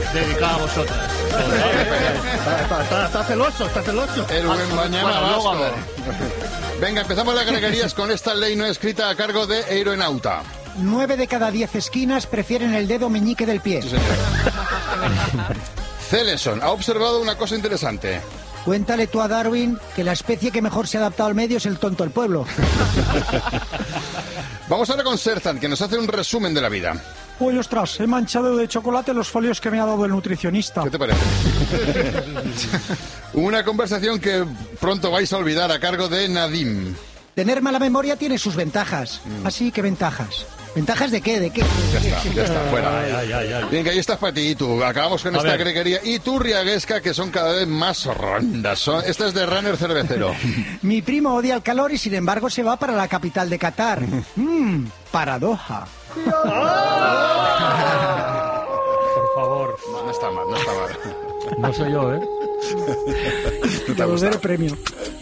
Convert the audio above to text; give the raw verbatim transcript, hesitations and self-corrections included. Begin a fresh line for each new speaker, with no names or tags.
dedicada a vosotras.
Está, está, está, está celoso, está celoso.
El buen mañana vasco. Venga, empezamos las greguerías con esta ley no escrita a cargo de Aeronauta.
Nueve de cada diez esquinas prefieren el dedo meñique del pie.
Sí, señor. Celeson ha observado una cosa interesante.
Cuéntale tú a Darwin que la especie que mejor se ha adaptado al medio es el tonto del pueblo.
Vamos ahora con Serzan, que nos hace un resumen de la vida.
Uy, ostras, he manchado de chocolate los folios que me ha dado el nutricionista.
¿Qué te parece? Una conversación que pronto vais a olvidar a cargo de Nadim.
Tener mala memoria tiene sus ventajas. Mm. Así que ventajas. ¿Ventajas de qué? ¿De qué?
Ya está, ya está, fuera. Ay, ay, ay, ay. Venga, ahí estás para ti y tú. Acabamos con a esta ver. greguería. Y tú, Riaguesca, que son cada vez más rondas. Son... Esta es de Runner Cervecero.
Mi primo odia el calor y sin embargo se va para la capital de Qatar. Mmm, paradoja.
Por favor.
No, no está mal, no está mal.
No soy yo, ¿eh?
Te devolver el premio.